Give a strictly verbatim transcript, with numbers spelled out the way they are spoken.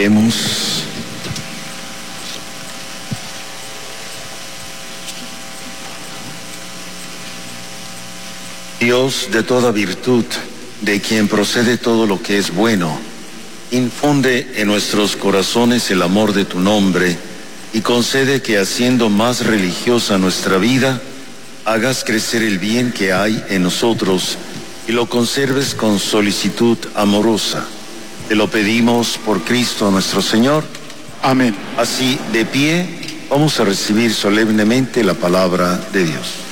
Oremos. Dios de toda virtud, de quien procede todo lo que es bueno, infunde en nuestros corazones el amor de tu nombre y concede que, haciendo más religiosa nuestra vida, hagas crecer el bien que hay en nosotros y lo conserves con solicitud amorosa. Te lo pedimos por Cristo nuestro Señor. Amén. Así, de pie, vamos a recibir solemnemente la palabra de Dios.